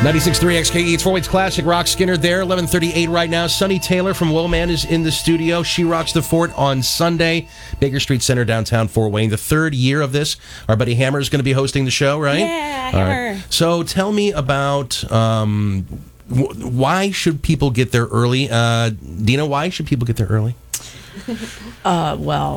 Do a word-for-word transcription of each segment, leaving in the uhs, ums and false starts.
ninety-six point three X K E, it's Four Weights Classic Rock. Skinner there, eleven thirty-eight right now. Sunny Taylor from Woman is in the studio. She rocks the fort on Sunday. Baker Street Center, downtown Fort Wayne. The third year of this. Our buddy Hammer is going to be hosting the show, right? Yeah, All Hammer. right. So tell me about um, w- why should people get there early? Uh, Dina, why should people get there early? Uh, well,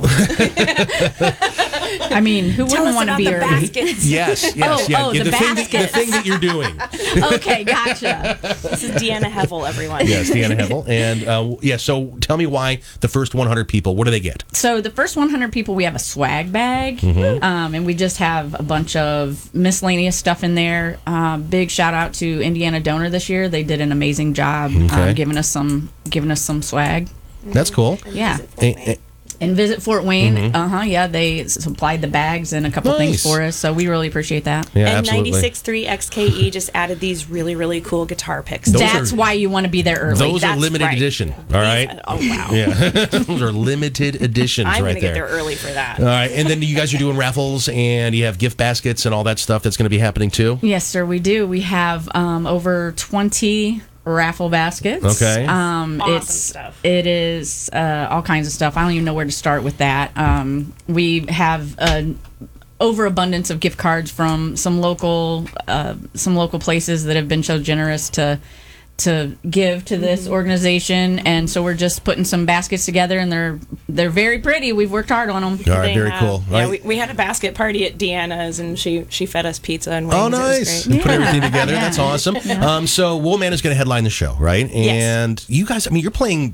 I mean, who Tell wouldn't us want to about be the early? baskets. Yes, yes, Oh, yeah. oh, yeah, the thing that, the baskets. thing that you're doing. Okay, gotcha. This is Deanna Hevel, everyone. Yes, Deanna Hevel. And uh, yeah, so tell me why the first one hundred people, what do they get? So the first one hundred people, we have a swag bag, Mm-hmm. um, and we just have a bunch of miscellaneous stuff in there. Uh, big shout out to Indiana Donor this year; they did an amazing job Okay. um, giving us some giving us some swag. That's cool. Yeah. Eh, eh, And Visit Fort Wayne, Mm-hmm. uh huh, yeah, they supplied the bags and a couple Nice. things for us, so we really appreciate that. Yeah, and absolutely. ninety-six point three X K E just added these really, really cool guitar picks. Those That's are- why you want to be there early. Those are That's limited right. edition, all right? Oh, wow. Yeah, those are limited editions I'm right going to get there. there early for that. All right, and then you guys are doing raffles and you have gift baskets and all that stuff that's going to be happening too? Yes, sir, we do. We have um, over twenty raffle baskets. Okay. Um, Awesome it's stuff. it is uh, all kinds of stuff. I don't even know where to start with that. Um, we have an overabundance of gift cards from some local uh, some local places that have been so generous to to give to this Mm-hmm. organization, and so we're just putting some baskets together, and they're they're very pretty. We've worked hard on them. All right, They very have- cool. Yeah, Right. we, we had a basket party at Deanna's, and she she fed us pizza and wings. Oh, It was nice. great. You put Yeah. everything together. Yeah. That's awesome. Um, so, Woolman is going to headline the show, right? Yes. And you guys, I mean, you're playing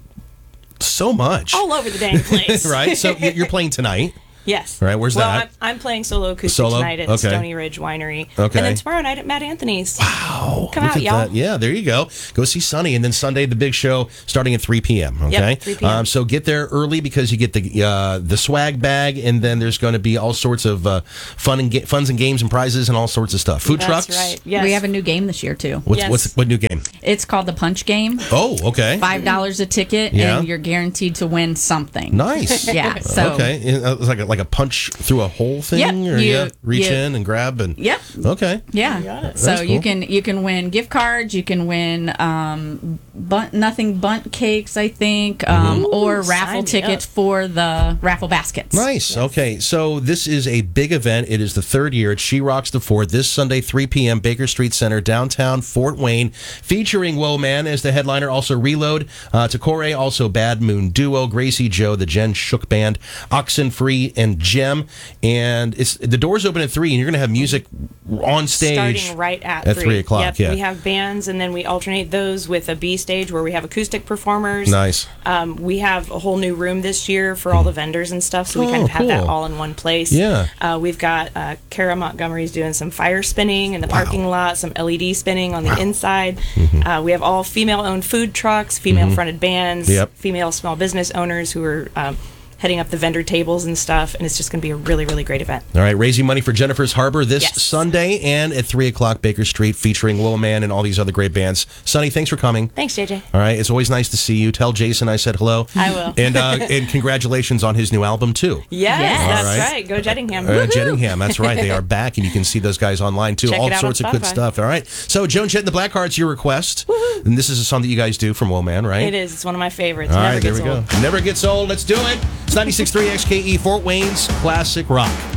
so much. All over the dang place. Right? So, y- you're playing tonight. Yes. Right, where's well, that? I'm, I'm playing solo acoustic Solo? tonight at Okay. Stony Ridge Winery. Okay. And then tomorrow night at Matt Anthony's. Wow. Come look out, at y'all. that. Yeah, there you go. Go see Sunny. And then Sunday, the big show starting at three p.m. Okay? Yep, three p.m. Um, so get there early because you get the uh, the swag bag, and then there's going to be all sorts of uh, fun and ga- funs and games and prizes and all sorts of stuff. Food That's trucks. right. Yes. We have a new game this year too. What's, Yes. what's what new game? It's called the Punch Game. Oh, okay. Five dollars a ticket, Yeah. and you're guaranteed to win something. Nice. Yeah. So Okay. Uh, It's like a, like a punch through a hole thing, Yep, or you- yeah, reach you- in and grab and. Yep. Okay. Yeah. got it. So That's you cool. can you can win gift cards. You can win um, bun- nothing bunt cakes, I think, um, or Ooh, raffle sign me tickets up. for the raffle baskets. Nice. Okay, so this is a big event. It is the third year. It's She Rocks the Fort this Sunday, three p.m. Baker Street Center, downtown Fort Wayne, featuring Woman as the headliner. Also Reload, uh, Takore, also Bad Moon Duo, Gracie Joe, the Jen Shook Band, Oxenfree, and Gem. And it's the doors open at three, and you're going to have music on stage Starting right at, at three o'clock. Yep. Yeah. We have bands, and then we alternate those with a B stage where we have acoustic performers. Nice. Um, we have a whole new room this year for all the vendors and stuff, so we Oh, kind of have that cool. all in one place. Yeah. Uh, we've got uh, Kara Montgomery's doing some fire spinning in the parking lot, some L E D spinning on the inside. Mm-hmm. Uh, we have all female-owned food trucks, female-fronted bands, Yep. female small business owners who are um, heading up the vendor tables and stuff, and it's just going to be a really, really great event. All right, raising money for Jennifer's Harbor this Yes. Sunday and at three o'clock Baker Street, featuring Woman and all these other great bands. Sonny, thanks for coming. Thanks, J J. All right, it's always nice to see you. Tell Jason I said hello. I will. And uh, and congratulations on his new album too. Yes, Yes. that's All right. right. Go Jettingham. Uh, Woohoo! Jettingham, that's right. They are back, and you can see those guys online too. Check all it out sorts on of good Spotify. stuff. All right. So Joan Jett and the Blackhearts, your request, and this is a song that you guys do from Woman, right? It is. It's one of my favorites. All Never right, there gets we old. go. Never gets old. Let's do it. It's ninety-six point three X K E, Fort Wayne's classic rock.